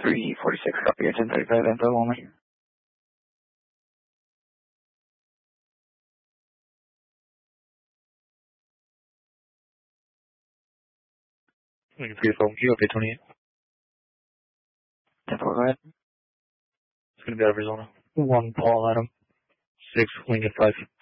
346, copy, 1035, info only. Lincoln 3 phone queue, okay, 28. 10-4, go ahead. It's going to be Arizona. 1 Paul Adam. 6 Lincoln 5.